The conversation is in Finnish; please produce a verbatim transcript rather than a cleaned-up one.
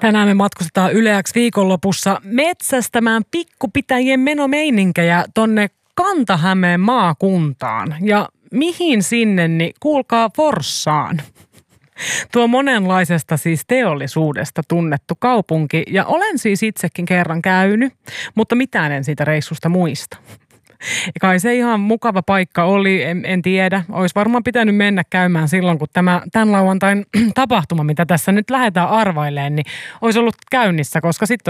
Tänään me matkustetaan Yleäksi viikonlopussa metsästämään pikkupitäjien menomeininkäjä tonne Kanta-Hämeen maakuntaan. Ja mihin sinne, niin kuulkaa Forssaan. Tuo monenlaisesta siis teollisuudesta tunnettu kaupunki ja olen siis itsekin kerran käynyt, mutta mitään en siitä reissusta muista. Ja kai se ihan mukava paikka oli, en, en tiedä. Olisi varmaan pitänyt mennä käymään silloin, kun tämä tämän lauantain tapahtuma, mitä tässä nyt lähdetään arvailemaan, niin olisi ollut käynnissä, koska sitten